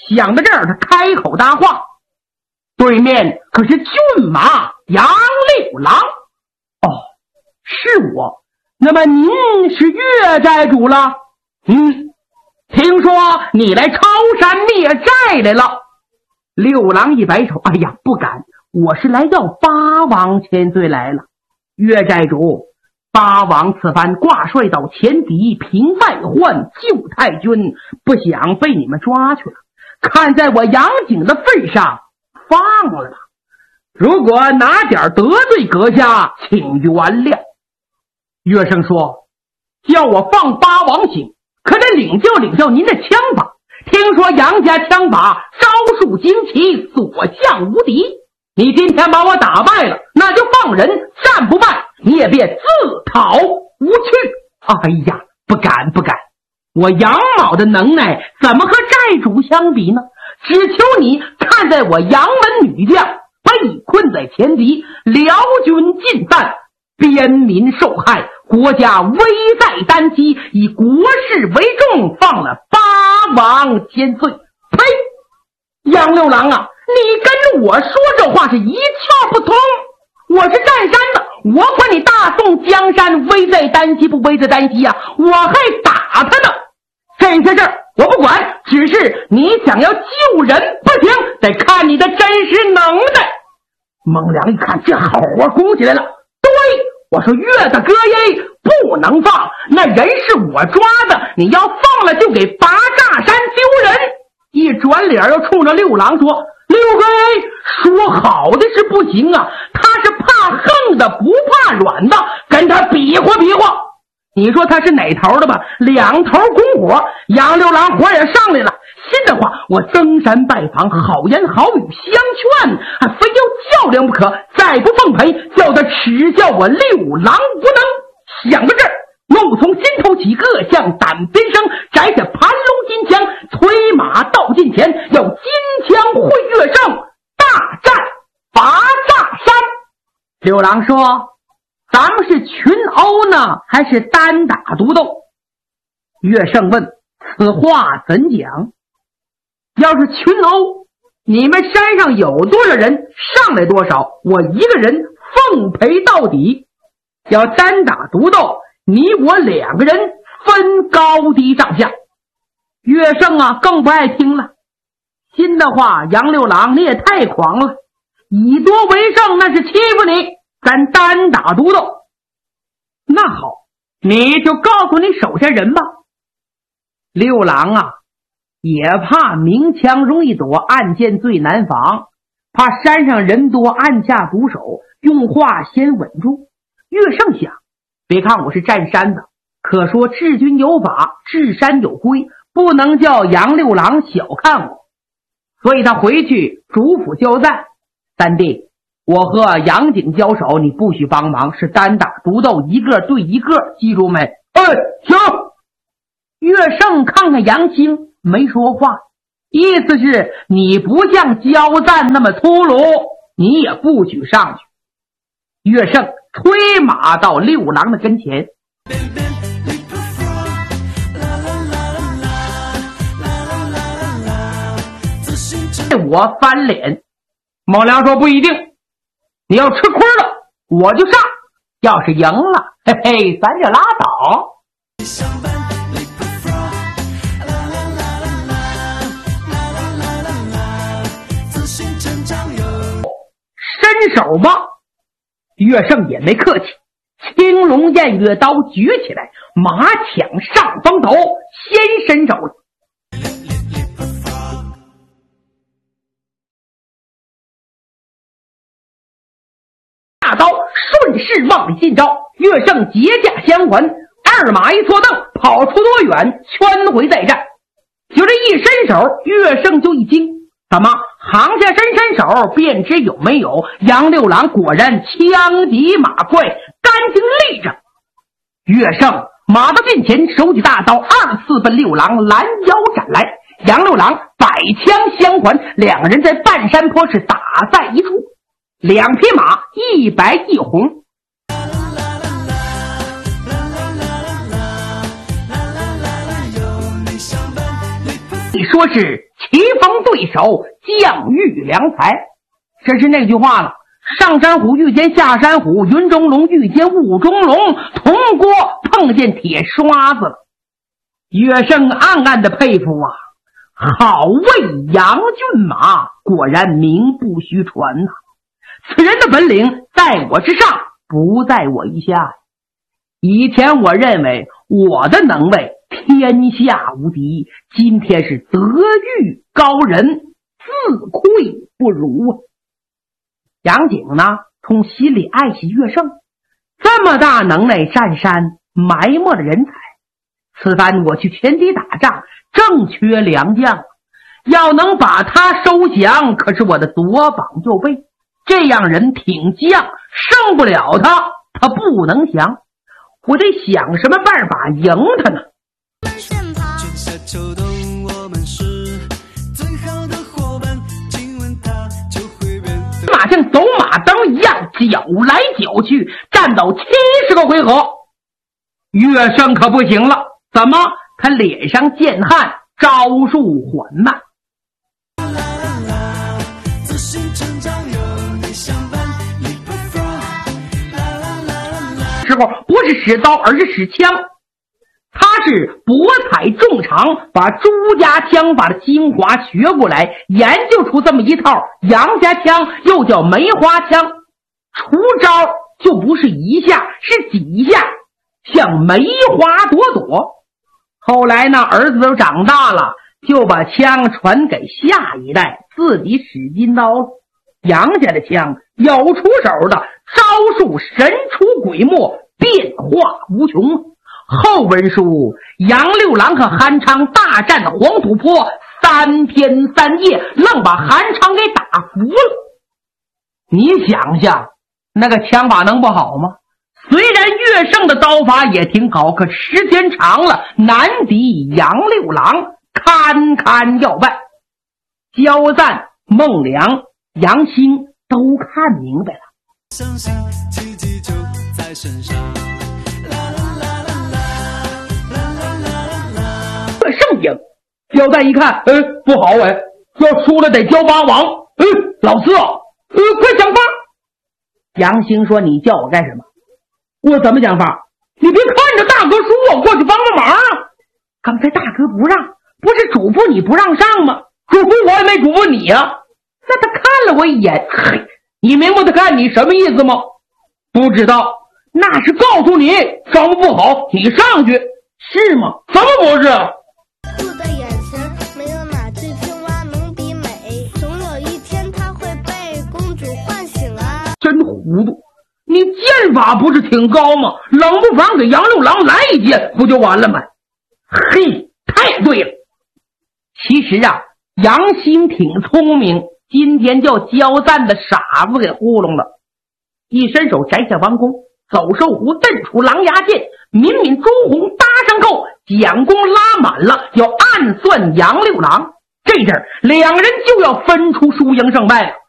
想到这儿，他开口搭话：“对面可是骏马杨六郎？”“哦，是我。那么您是岳寨主了？”“听说你来抄山灭寨来了。”六郎一摆手：“哎呀，不敢，我是来要八王千岁来了。岳寨主，八王此番挂帅到前敌，平外患，救太君，不想被你们抓去了。看在我杨景的份上，放了吧。如果哪点得罪阁下，请原谅。”岳胜说：“叫我放八王行，可得领教您的枪法。听说杨家枪法招数精奇，所向无敌。你今天把我打败了，那就放人；战不败，你也别自讨无趣。”“哎呀，不敢，我杨某的能耐怎么和寨主相比呢？只求你看在我杨门女将被困在前敌，辽军尽散，边民受害，国家危在旦夕，以国事为重，放了八王千岁。”“呸！杨六郎啊，你跟我说这话是一窍不通。我是占山的，我管你大宋江山危在旦夕不危在旦夕啊，我还打他呢。这些事儿我不管，只是你想要救人不行，得看你的真实能耐。”孟良一看这好活拱起来了，“对，我说岳大哥耶，不能放，那人是我抓的，你要放了就给拔炸山丢人。”一转脸又冲着六郎说：“六哥耶，说好的是不行啊，他是怕横的不怕软的，跟他比划比划。你说他是哪头的吧？两头拱火。杨六郎火也上来了，信的话我登山拜访，好言好语相劝，非要较量不可，再不奉陪，叫他耻笑我六郎无能。”想到这儿，怒从心头起，各项胆边生，摘下盘龙金枪，催马到近前，要金枪会岳胜，大战拔炸山。六郎说：“咱们是群殴呢，还是单打独斗？”岳胜问：“此话怎讲？要是群殴，你们山上有多少人，上来多少，我一个人奉陪到底。要单打独斗，你我两个人分高低上下。”岳胜啊更不爱听了，心的话：“杨六郎你也太狂了，以多为胜那是欺负你，咱单打独斗。”“那好，你就告诉你手下人吧。”六郎啊也怕明枪容易躲，暗箭最难防，怕山上人多，按下毒手，用话先稳住。岳胜想，别看我是占山的，可说治军有法，治山有规，不能叫杨六郎小看我。所以他回去主府交代：“三弟，我和杨景交手，你不许帮忙，是单打独斗，一个对一个，记住没？”“行。”岳胜看看杨兴，没说话，意思是你不像交战那么粗鲁，你也不许上去。岳胜催马到六郎的跟前，我翻脸。孟良说：“不一定，你要吃亏了我就上，要是赢了，嘿嘿，咱就拉倒。”伸手吧。岳胜也没客气，青龙偃月刀举起来，马抢上风头，先伸手。大刀顺势往里进招，岳胜结架相还，二马一错蹬，跑出多远，圈回再战。就这一伸手，岳胜就一惊，怎么行下伸手便知有没有？杨六郎果然枪敌马快，干净立正。岳胜马到近前，手举大刀，二次奔六郎拦腰斩来。杨六郎百枪相还，两人在半山坡是打在一处，两匹马一白一红。 你说是棋逢对手，将遇良才，这是那句话了。上山虎遇见下山虎，云中龙遇见雾中龙，铜锅碰见铁刷子了。岳胜暗暗的佩服啊，好为杨骏马，果然名不虚传呐。此人的本领在我之上，不在我以下。以前我认为我的能为天下无敌，今天是德育高人，自愧不如啊。杨景呢，从心里爱惜岳胜，这么大能耐，占山埋没了人才。此番我去前敌打仗，正缺良将，要能把他收降，可是我的左膀右臂。这样人挺将，胜不了他，他不能降。我得想什么办法赢他呢？ 春夏秋冬我们是最好的伙伴，亲吻他就会变得马像走马灯一样搅来搅去，战斗70个回合。岳胜可不行了，怎么？他脸上见汗，招数缓慢。 自信成长有你相伴， 时候不是使刀，而是使枪。他是博采众长，把朱家枪法的精华学过来，研究出这么一套杨家枪，又叫梅花枪。出招就不是一下，是几下，像梅花朵朵。后来呢，儿子都长大了，就把枪传给下一代，自己使金刀了。杨家的枪有出手的，招数神出鬼没，变化无穷。后文书杨六郎和韩昌大战的黄土坡，3天3夜愣把韩昌给打服了。你想想那个枪法能不好吗？虽然岳胜的刀法也挺好，可时间长了难敌杨六郎，堪堪要败。焦赞、孟良、杨兴都看明白了， 相信奇迹就在身上。 胜赢。焦赞一看，不好要输了得交八王。老四啊，快想法。杨兴说：“你叫我干什么？我怎么想法？你别看着大哥输，我过去帮帮忙啊！刚才大哥不让，不是嘱咐你不让上吗？嘱咐我也没嘱咐你啊。那他看了我一眼，嘿，你明白他看你什么意思吗？不知道，那是告诉你招不好，你上去是吗？怎么不是？ 兔的眼神没有哪只青蛙能比美，总有一天它会被公主唤醒啊！ 真糊涂！你剑法不是挺高吗？冷不防给杨六郎来一剑，不就完了吗？嘿，太对了！其实啊，杨兴挺聪明，今天叫焦赞的傻子给糊弄了。一伸手摘下弯弓，走兽弧蹬出狼牙剑，敏敏朱红搭上钩，蒋弓拉满了，要暗算杨六郎。这阵儿两人就要分出输赢胜败了。